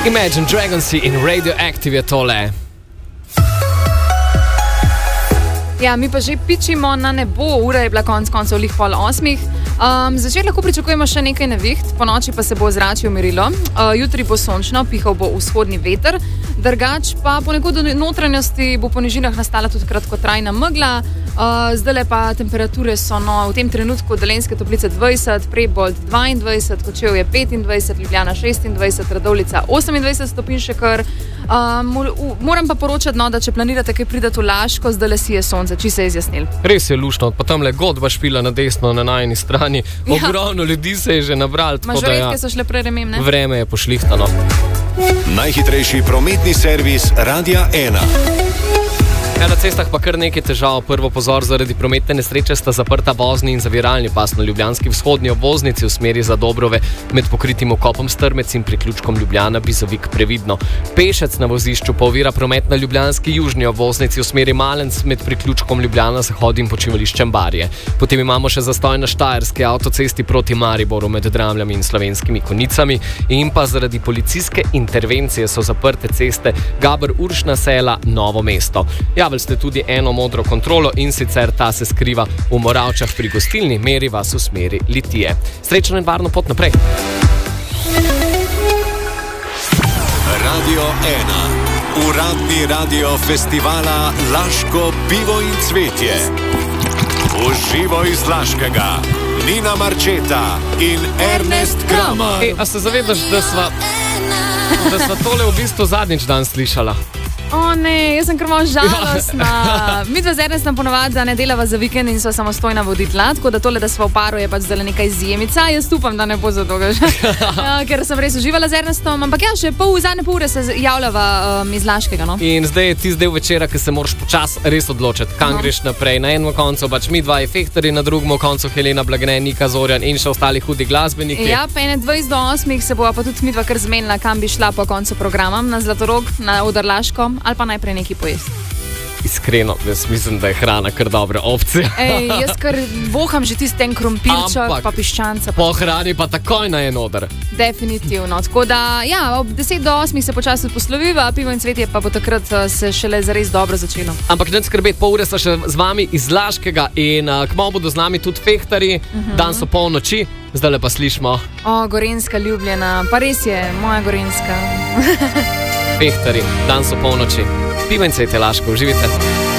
Imagine Dragons in Radioactive je tole. Ja, mi pa že pičimo na nebo, ura je bila konec koncev lih 7:30. Zvečer lahko pričakujemo še nekaj neviht, po noči pa se bo ozračje umirilo. Jutri bo sončno, pihal bo vzhodni veter, drugač pa ponekod v notranjosti bo po nižinah nastala tudi kratkotrajna megla. Zdajle pa temperature so v tem trenutku Dolenjske Toplice 20, Prebold 22, Kočevje 25, Ljubljana 26, Radovljica 28 stopinj še kar. Moram pa poročati, da če planirate kaj priti v Laško, zdajle si je sonce, či se je izjasnil. Res je luštno, pa tam le godba špila na desno, na najni strani. Ogromno ljudi se je že nabralo. Mažoretke so šle preremem, ne? Vreme je pošlihtano. Najhitrejši prometni servis Radia 1. Na cestah pa kar nekaj težav. Prvo pozor, zaradi prometne nesreče sta zaprta vozni in zaviralni pas na ljubljanski vzhodni obvoznici v smeri za Dobrove med pokritim okopom Strmec in priključkom Ljubljana Bizovik previdno. Pešec na vozišču pa ovira promet na ljubljanski južni obvoznici v smeri Malenc med priključkom Ljubljana Zahod in počivališčem Barje. Potem imamo še zastoj na Štajerski avtocesti proti Mariboru med Dramljami in Slovenskimi Konicami in pa zaradi policijske intervencije so zaprte ceste Gaber-Uršna Sela, Novo mesto. Javili ste tudi eno modro kontrolo in sicer ta se skriva v Moravčah pri gostilni, meri vas v smeri Litije. Srečno in varno pot naprej. Radio 1. Uradni radio festivala Laško pivo in cvetje. Uživo iz Laškega. Nina Marčeta in Ernest Kramer. A se zavedaš, da sva tole v bistvu zadnjič dan slišala? O ne, jaz sem kar malo žalostna. Mi dva z Ernestom ponovadi ne delava za vikend in sva samostojna voditla, tako da tole, da sva v paru, je pač zdaj neka izjemica. Jaz upam, da ne bo za dolgo že, ker sem res uživala z Ernestom. Ampak ja, še zadnje pol ure se javljava iz Laškega. No? In zdaj je ti del večera, ki se moraš počas res odločiti, kam greš naprej. Na enem koncu pač mi dva efektorji, na drugem koncu Helena Blagne, Nika Zorjan in še ostali hudi glasbeniki. Ja, pa 21:08 se bova pa tudi mi dva kar zmenila, kam bi šla po koncu programa, na Zlatorog, na Oder Laško. Ali pa najprej nekaj pojesti. Iskreno, jaz mislim, da je hrana kar dobra opcija. Jaz kar voham že tisten krompirček, pa piščanca. Po hrani pa takoj na en oder. Definitivno. Tako da, ja, ob 7:50 se počasi posloviva, pivo in cvetje pa bo takrat se šele zares dobro začelo. Ampak ne skrbeti, pol ure sta še z vami iz Laškega in kmalu bodo z nami tudi fehtarji. Dan so polnoči, zdaj pa slišimo. Gorenjska ljubljena, pa res je, moja Gorenjska. Fehtari, dan so polnoči. Pivo in cvetje Laško, uživite.